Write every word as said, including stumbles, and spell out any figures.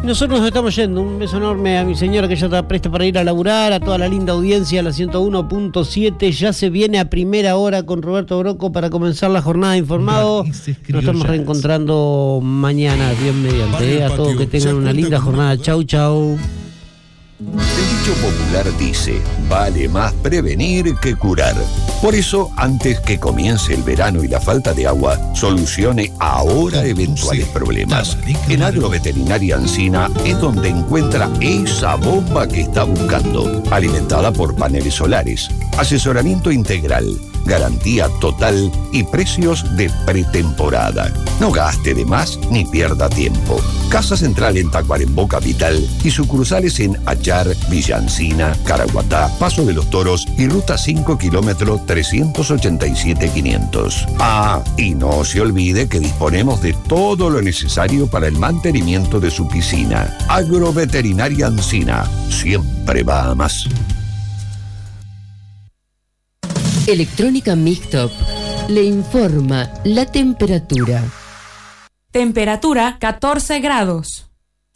Nosotros nos estamos yendo. Un beso enorme a mi señora que ya está presta para ir a laburar, a toda la linda audiencia, a la ciento uno punto siete. Ya se viene a primera hora con Roberto Broco para comenzar la jornada de informado. Nos estamos reencontrando mañana, bien mediante. ¿eh? A todos que tengan una linda jornada. Chau, chau. El dicho popular dice, vale más prevenir que curar. Por eso, antes que comience el verano y la falta de agua, solucione ahora eventuales problemas. En Agroveterinaria Ancina es donde encuentra esa bomba que está buscando, alimentada por paneles solares, asesoramiento integral, garantía total y precios de pretemporada. No gaste de más ni pierda tiempo. Casa central en Tacuarembó Capital y sucursales en Achar, Villa Encina, Caraguatá, Paso de los Toros y Ruta cinco kilómetro trescientos ochenta y siete quinientos. Ah, y no se olvide que disponemos de todo lo necesario para el mantenimiento de su piscina. Agroveterinaria Ancina, siempre va a más. Electrónica Mixtop le informa la temperatura. Temperatura catorce grados.